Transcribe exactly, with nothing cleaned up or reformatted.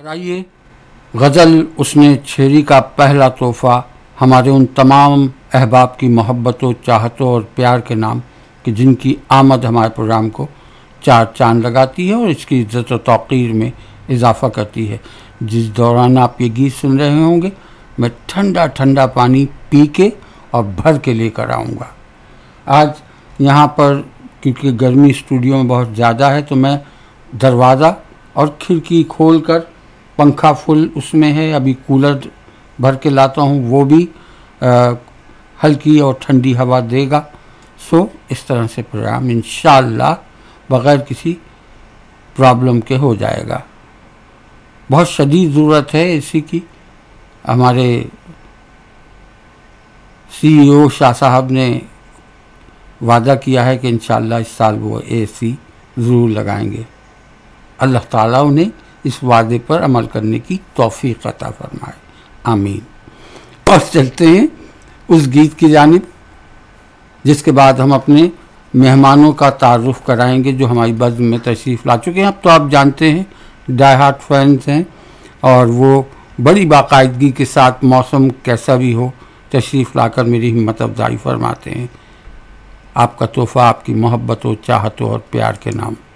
اور آئیے غزل اس نے چھیڑی کا پہلا تحفہ ہمارے ان تمام احباب کی محبتوں، چاہتوں اور پیار کے نام کہ جن کی آمد ہمارے پروگرام کو چار چاند لگاتی ہے اور اس کی عزت و توقیر میں اضافہ کرتی ہے۔ جس دوران آپ یہ گیت سن رہے ہوں گے میں ٹھنڈا ٹھنڈا پانی پی کے اور بھر کے لے کر آؤں گا۔ آج یہاں پر کیونکہ گرمی اسٹوڈیو میں بہت زیادہ ہے تو میں دروازہ اور کھڑکی کھول کر، پنکھا فل اس میں ہے، ابھی کولر بھر کے لاتا ہوں، وہ بھی ہلکی اور ٹھنڈی ہوا دے گا۔ سو اس طرح سے پروگرام انشاءاللہ بغیر کسی پرابلم کے ہو جائے گا۔ بہت شدید ضرورت ہے اے سی کی۔ ہمارے سی ای او شاہ صاحب نے وعدہ کیا ہے کہ انشاءاللہ اس سال وہ اے سی ضرور لگائیں گے۔ اللہ تعالیٰ انہیں اس وعدے پر عمل کرنے کی توفیق عطا فرمائے، آمین۔ اور چلتے ہیں اس گیت کی جانب جس کے بعد ہم اپنے مہمانوں کا تعارف کرائیں گے جو ہماری بزم میں تشریف لا چکے ہیں۔ اب تو آپ جانتے ہیں ڈائی ہارٹ فینس ہیں اور وہ بڑی باقاعدگی کے ساتھ موسم کیسا بھی ہو تشریف لا کر میری ہمت افزائی فرماتے ہیں۔ آپ کا تحفہ آپ کی محبت و چاہتوں اور پیار کے نام۔